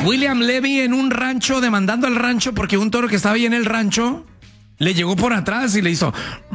William Levy en un rancho demandando al rancho porque un toro que estaba ahí en el rancho le llegó por atrás y le hizo...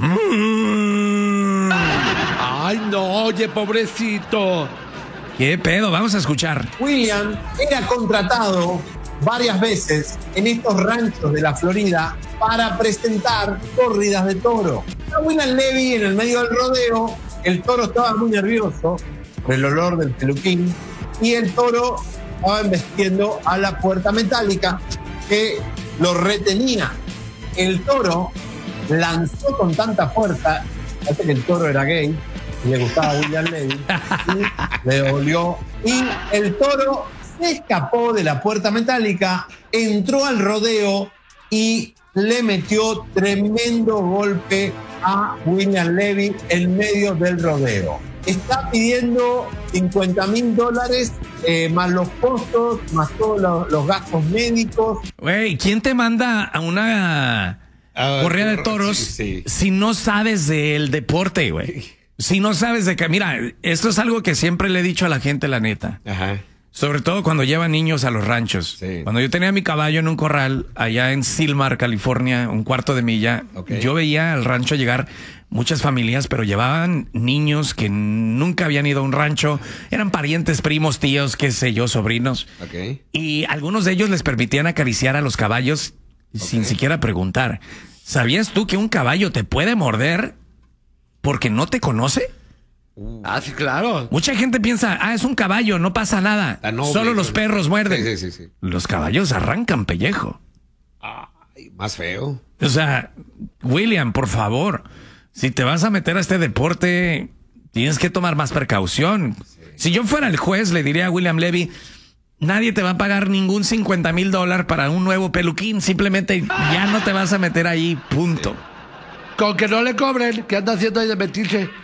Ay, no, oye, pobrecito. ¿Qué pedo? Vamos a escuchar. William era contratado varias veces en estos ranchos de la Florida para presentar corridas de toro. A William Levy en el medio del rodeo, el toro estaba muy nervioso por el olor del peluquín y el toro estaba embestiendo a la puerta metálica que lo retenía. El toro lanzó con tanta fuerza, parece que el toro era gay y le gustaba a William Levy y le dolió, y el toro se escapó de la puerta metálica, entró al rodeo y le metió tremendo golpe a William Levy en medio del rodeo. Está pidiendo $50,000 más los costos, más todos los gastos médicos. Güey, ¿quién te manda a una corrida de toros si no sabes del deporte, güey? Si no sabes de qué. Mira, esto es algo que siempre le he dicho a la gente, la neta. Ajá. Sobre todo cuando llevan niños a los ranchos. Sí. Cuando yo tenía mi caballo en un corral allá en Silmar, California, un cuarto de milla, yo veía al rancho llegar muchas familias, pero llevaban niños que nunca habían ido a un rancho. Eran parientes, primos, tíos, qué sé yo, sobrinos. Y algunos de ellos les permitían acariciar a los caballos sin siquiera preguntar. ¿Sabías tú que un caballo te puede morder porque no te conoce? Sí, claro. Mucha gente piensa, es un caballo, no pasa nada. Solo los perros muerden. Sí. Los caballos arrancan pellejo. Ay, más feo. O sea, William, por favor, si te vas a meter a este deporte, tienes que tomar más precaución. Si yo fuera el juez, le diría a William Levy, nadie te va a pagar ningún $50,000 para un nuevo peluquín. Simplemente ya no te vas a meter ahí, punto. Con que no le cobren, ¿qué anda haciendo ahí de mentirse?